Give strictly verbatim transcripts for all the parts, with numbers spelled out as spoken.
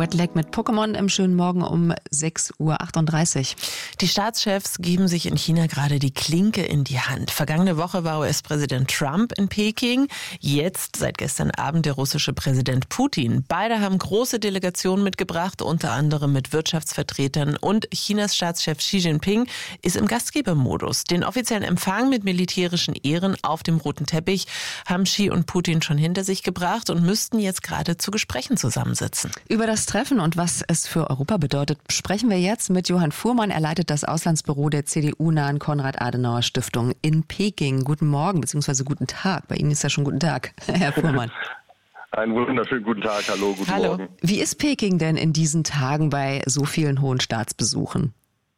Wetlag mit Pokémon im schönen Morgen um sechs Uhr achtunddreißig. Die Staatschefs geben sich in China gerade die Klinke in die Hand. Vergangene Woche war U S-Präsident Trump in Peking. Jetzt, seit gestern Abend, der russische Präsident Putin. Beide haben große Delegationen mitgebracht, unter anderem mit Wirtschaftsvertretern. Und Chinas Staatschef Xi Jinping ist im Gastgebermodus. Den offiziellen Empfang mit militärischen Ehren auf dem roten Teppich haben Xi und Putin schon hinter sich gebracht und müssten jetzt gerade zu Gesprächen zusammensitzen. Über das Treffen und was es für Europa bedeutet, sprechen wir jetzt mit Johann Fuhrmann. Er leitet das Auslandsbüro der C D U-nahen Konrad-Adenauer-Stiftung in Peking. Guten Morgen bzw. guten Tag. Bei Ihnen ist ja schon guten Tag, Herr Fuhrmann. Einen wunderschönen guten Tag. Hallo, guten Hallo. Morgen. Wie ist Peking denn in diesen Tagen bei so vielen hohen Staatsbesuchen?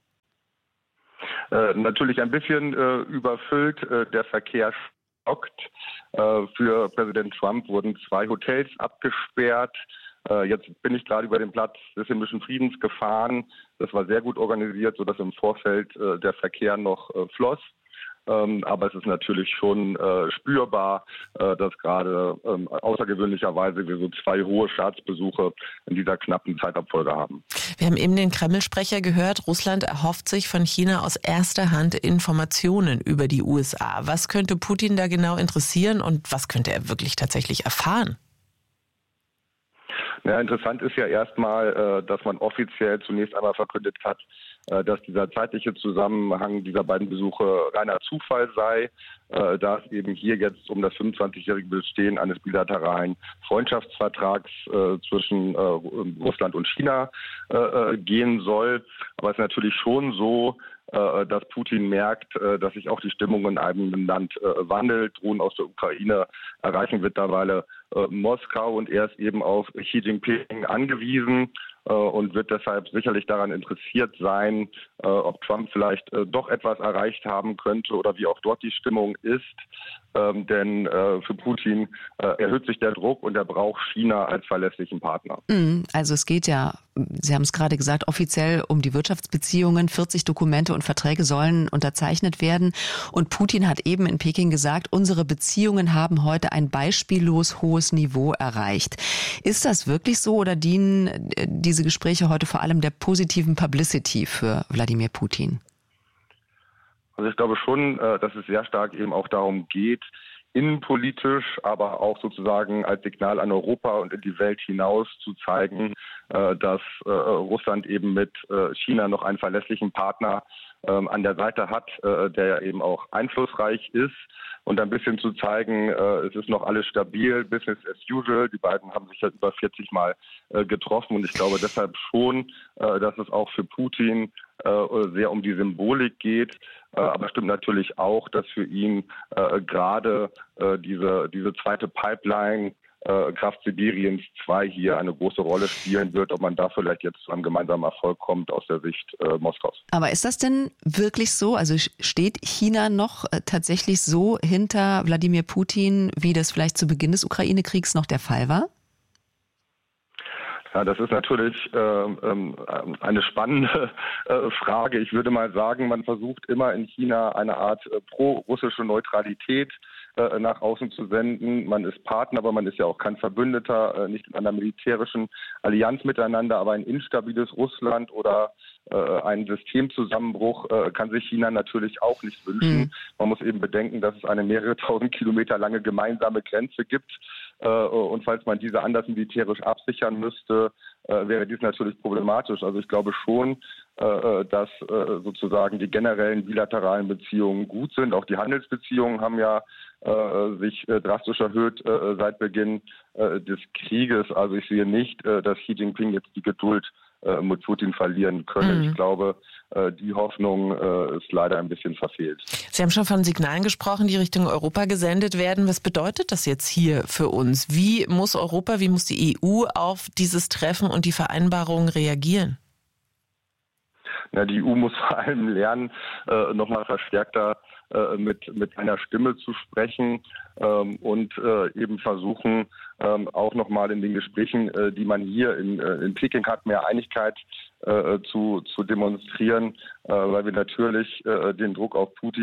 Äh, natürlich ein bisschen äh, überfüllt. Äh, der Verkehr stockt. Äh, für Präsident Trump wurden zwei Hotels abgesperrt. Äh, jetzt bin ich gerade über den Platz des Himmlischen Friedens gefahren. Das war sehr gut organisiert, sodass im Vorfeld äh, der Verkehr noch äh, floss. Ähm, aber es ist natürlich schon äh, spürbar, äh, dass gerade ähm, außergewöhnlicherweise wir so zwei hohe Staatsbesuche in dieser knappen Zeitabfolge haben. Wir haben eben den Kreml-Sprecher gehört. Russland erhofft sich von China aus erster Hand Informationen über die U S A. Was könnte Putin da genau interessieren und was könnte er wirklich tatsächlich erfahren? Ja, interessant ist ja erstmal, dass man offiziell zunächst einmal verkündet hat, dass dieser zeitliche Zusammenhang dieser beiden Besuche reiner Zufall sei, da es eben hier jetzt um das fünfundzwanzigjährige Bestehen eines bilateralen Freundschaftsvertrags zwischen Russland und China gehen soll. Aber es ist natürlich schon so, dass Putin merkt, dass sich auch die Stimmung in einem Land wandelt. Drohnen aus der Ukraine erreichen mittlerweile Moskau und er ist eben auf Xi Jinping angewiesen und wird deshalb sicherlich daran interessiert sein, ob Trump vielleicht doch etwas erreicht haben könnte oder wie auch dort die Stimmung ist. Denn für Putin erhöht sich der Druck und er braucht China als verlässlichen Partner. Also es geht ja, Sie haben es gerade gesagt, offiziell um die Wirtschaftsbeziehungen. vierzig Dokumente und Verträge sollen unterzeichnet werden. Und Putin hat eben in Peking gesagt, unsere Beziehungen haben heute ein beispiellos hohes Niveau erreicht. Ist das wirklich so oder dienen diese Gespräche heute vor allem der positiven Publicity für Wladimir Putin? Also ich glaube schon, dass es sehr stark eben auch darum geht, innenpolitisch, aber auch sozusagen als Signal an Europa und in die Welt hinaus zu zeigen, dass Russland eben mit China noch einen verlässlichen Partner an der Seite hat, der eben auch einflussreich ist. Und ein bisschen zu zeigen, es ist noch alles stabil, Business as usual. Die beiden haben sich ja über vierzig Mal getroffen und ich glaube deshalb schon, dass es auch für Putin sehr um die Symbolik geht. Aber stimmt natürlich auch, dass für ihn gerade diese, diese zweite Pipeline Kraft Sibiriens zwei hier eine große Rolle spielen wird, ob man da vielleicht jetzt zu einem gemeinsamen Erfolg kommt aus der Sicht äh, Moskaus. Aber ist das denn wirklich so? Also steht China noch äh, tatsächlich so hinter Wladimir Putin, wie das vielleicht zu Beginn des Ukraine-Kriegs noch der Fall war? Ja, das ist natürlich äh, äh, eine spannende äh, Frage. Ich würde mal sagen, man versucht immer in China eine Art äh, pro-russische Neutralität äh, nach außen zu senden. Man ist Partner, aber man ist ja auch kein Verbündeter, äh, nicht in einer militärischen Allianz miteinander, aber ein instabiles Russland oder äh, einen Systemzusammenbruch äh, kann sich China natürlich auch nicht wünschen. Mhm. Man muss eben bedenken, dass es eine mehrere tausend Kilometer lange gemeinsame Grenze gibt. Und falls man diese anders militärisch absichern müsste, wäre dies natürlich problematisch. Also ich glaube schon, dass sozusagen die generellen bilateralen Beziehungen gut sind. Auch die Handelsbeziehungen haben ja sich drastisch erhöht seit Beginn des Krieges. Also ich sehe nicht, dass Xi Jinping jetzt die Geduld mit Putin verlieren könne. Mhm. Ich glaube, die Hoffnung ist leider ein bisschen verfehlt. Sie haben schon von Signalen gesprochen, die Richtung Europa gesendet werden. Was bedeutet das jetzt hier für uns? Wie muss Europa, wie muss die E U auf dieses Treffen und die Vereinbarungen reagieren? Na, die E U muss vor allem lernen, äh, nochmal verstärkter äh, mit, mit einer Stimme zu sprechen ähm, und äh, eben versuchen, ähm, auch nochmal in den Gesprächen, äh, die man hier in, äh, in Peking hat, mehr Einigkeit äh, zu, zu demonstrieren, äh, weil wir natürlich äh, den Druck auf Putin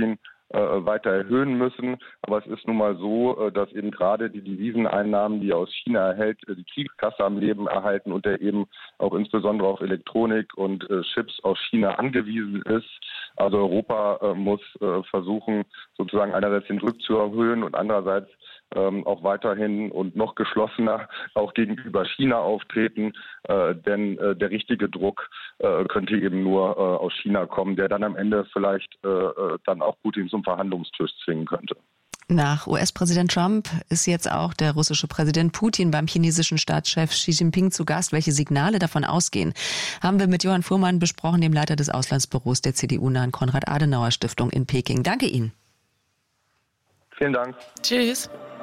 weiter erhöhen müssen. Aber es ist nun mal so, dass eben gerade die Deviseneinnahmen, die er aus China erhält, die Kriegskasse am Leben erhalten und er eben auch insbesondere auf Elektronik und Chips aus China angewiesen ist. Also Europa muss versuchen, sozusagen einerseits den Druck zu erhöhen und andererseits auch weiterhin und noch geschlossener auch gegenüber China auftreten, äh, denn äh, der richtige Druck äh, könnte eben nur äh, aus China kommen, der dann am Ende vielleicht äh, dann auch Putin zum Verhandlungstisch zwingen könnte. Nach U S-Präsident Trump ist jetzt auch der russische Präsident Putin beim chinesischen Staatschef Xi Jinping zu Gast. Welche Signale davon ausgehen, haben wir mit Johann Fuhrmann besprochen, dem Leiter des Auslandsbüros der C D U-nahen Konrad-Adenauer-Stiftung in Peking. Danke Ihnen. Vielen Dank. Tschüss.